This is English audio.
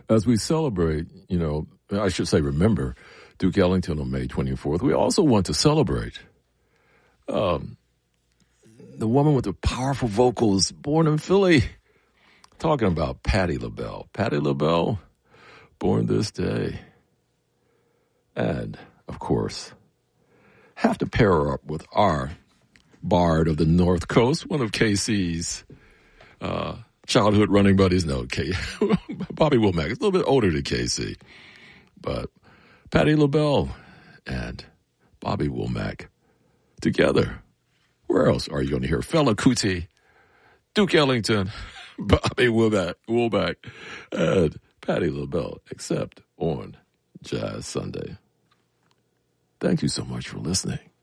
As we celebrate, I should say remember Duke Ellington on May 24th, we also want to celebrate the woman with the powerful vocals born in Philly. Talking about Patti LaBelle. Patti LaBelle, born this day. And, of course, have to pair her up with our bard of the North Coast, one of KC's childhood running buddies. No, Bobby Womack. It's a little bit older than KC. But Patti LaBelle and Bobby Womack together. Where else are you going to hear Fela Kuti, Duke Ellington, Bobby Womack, and Patti LaBelle, except on Jazz Sunday? Thank you so much for listening.